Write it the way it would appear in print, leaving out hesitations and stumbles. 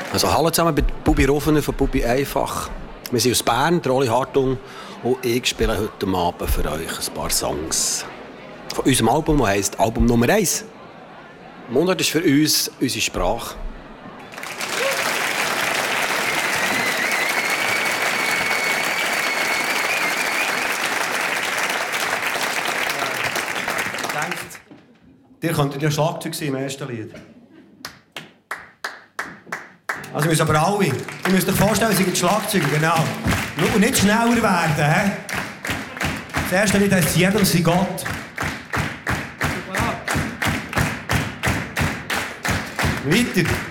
Also hallo zusammen bei Bubi Rufener von Bubi Einfach. Wir sind aus Bern, Rolli Hartung, und ich spiele heute Abend für euch ein paar Songs von unserem Album, das heisst Album Nummer 1. Mundart ist für uns unsere Sprache. Ihr könntet ja Schlagzeug sein im ersten Lied. Also müssen aber alle. Ihr müsst euch vorstellen, sie sind Schlagzeuger, genau. Und nicht schneller werden, hä? Das erste Lied heisst «Jedem sein Gott». Weiter.